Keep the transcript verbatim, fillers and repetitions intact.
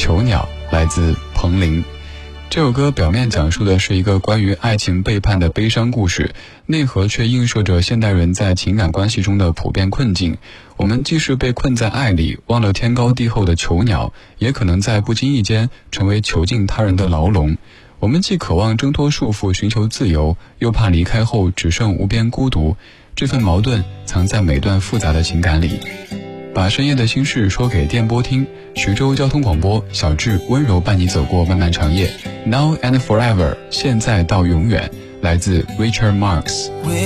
囚鸟，来自彭羚。这首歌表面讲述的是一个关于爱情背叛的悲伤故事，内核却映射着现代人在情感关系中的普遍困境。我们既是被困在爱里，忘了天高地厚的囚鸟，也可能在不经意间成为囚禁他人的牢笼。我们既渴望挣脱束缚，寻求自由，又怕离开后只剩无边孤独。这份矛盾藏在每段复杂的情感里。把深夜的心事说给电波听，徐州交通广播，小智温柔伴你走过漫漫长夜。 Now and forever， 现在到永远，来自 Richard Marx。